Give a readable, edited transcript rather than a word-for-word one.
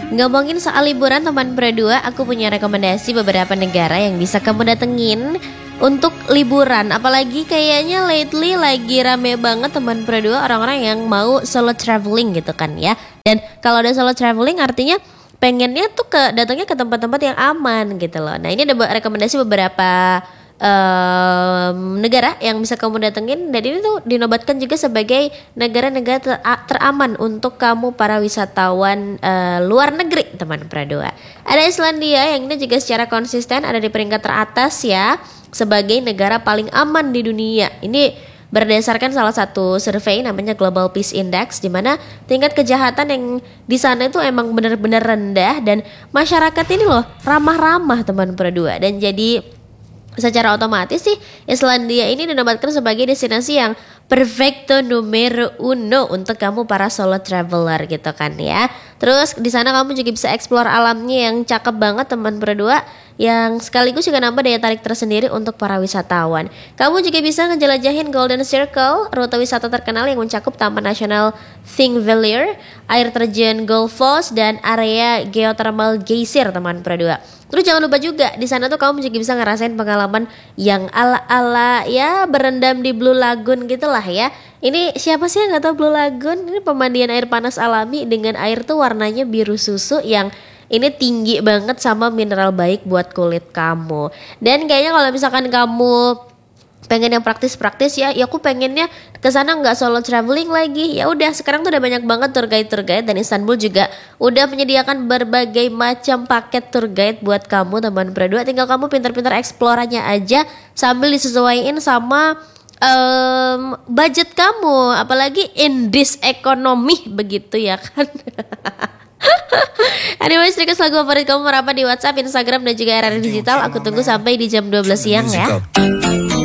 Ngomongin soal liburan teman berdua, aku punya rekomendasi beberapa negara yang bisa kamu datengin untuk liburan. Apalagi kayaknya lately lagi rame banget teman berdua orang-orang yang mau solo traveling gitu kan ya. Dan kalau ada solo traveling artinya pengennya tuh datangnya ke tempat-tempat yang aman gitu loh. Nah ini ada rekomendasi beberapa negara yang bisa kamu datengin, dan ini tuh dinobatkan juga sebagai negara-negara teraman untuk kamu para wisatawan luar negeri teman Pradua. Ada Islandia yang ini juga secara konsisten ada di peringkat teratas ya sebagai negara paling aman di dunia. Ini berdasarkan salah satu survei namanya Global Peace Index, di mana tingkat kejahatan yang di sana itu emang benar-benar rendah dan masyarakat ini loh ramah-ramah teman Pradua. Dan jadi secara otomatis sih Islandia ini dinobatkan sebagai destinasi yang perfecto numero uno untuk kamu para solo traveler gitu kan ya. Terus di sana kamu juga bisa explore alamnya yang cakep banget teman berdua, yang sekaligus juga nambah daya tarik tersendiri untuk para wisatawan. Kamu juga bisa ngejelajahin Golden Circle, rute wisata terkenal yang mencakup Taman Nasional Thingvellir, air terjun Gullfoss, dan area geothermal geysir teman berdua. Terus jangan lupa juga di sana tuh kamu juga bisa ngerasain pengalaman yang ala-ala ya berendam di Blue Lagoon gitulah ya. Ini siapa sih yang nggak tahu Blue Lagoon? Ini pemandian air panas alami dengan air tuh warnanya biru susu yang ini tinggi banget sama mineral baik buat kulit kamu. Dan kayaknya kalau misalkan kamu pengen yang praktis-praktis ya aku pengennya ke sana nggak solo traveling lagi. Ya udah, sekarang tuh udah banyak banget tour guide dan Istanbul juga udah menyediakan berbagai macam paket tour guide buat kamu teman berdua. Tinggal kamu pintar-pintar explore-nya aja sambil disesuaiin sama budget kamu, apalagi in this economy begitu ya kan. Anyways, request lagu favorit kamu merapat di WhatsApp, Instagram dan juga RR Digital. Aku tunggu sampai di jam 12 siang ya.